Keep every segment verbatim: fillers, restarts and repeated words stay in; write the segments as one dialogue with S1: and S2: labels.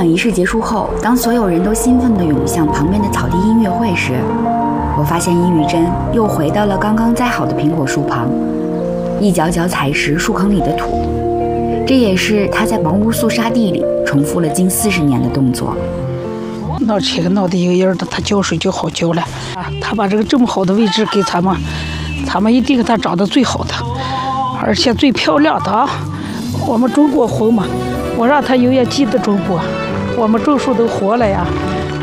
S1: 奖仪式结束后，当所有人都兴奋地涌向旁边的草地音乐会时，我发现殷玉珍又回到了刚刚栽好的苹果树旁，一脚脚踩实树坑里的土。这也是她在茅屋肃沙地里重复了近四十年的动作。
S2: 闹起个闹得一个样的，他浇水就好浇了啊！他把这个这么好的位置给咱们，咱们一定给他找到最好的，而且最漂亮的啊！我们中国红嘛，我让他永远记得中国，我们种树都活了呀。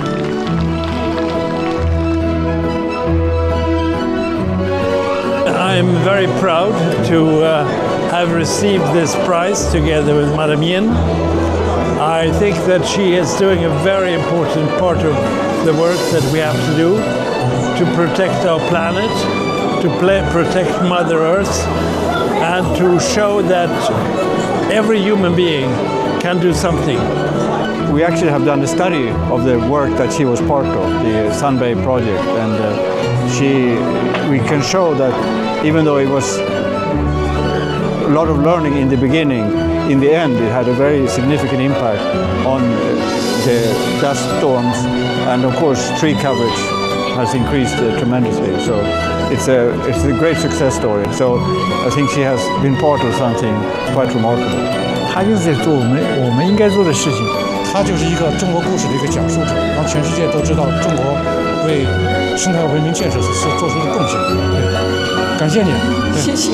S3: I'm very proud to uh, have received this prize together with Madame Yin. I think that she is doing a very important part of the work that we have to do to protect our planet, to play, protect Mother Earth, and to show that every human being can do something.
S4: We actually have done a study of the work that she was part of, the Sunbay project, and uh, she, we can show that even though it was a lot of learning in the beginning, in the end it had a very significant impact on the dust storms, and of course tree coverage has increased uh, tremendously. So it's a, it's a great success story. So I think she has been part of something quite remarkable.
S5: 她就是在做我们我们应该做的事情。她就是一个中国故事的一个讲述者，让全世界都知道中国为生态文明建设是做出了贡献。感谢你，谢谢。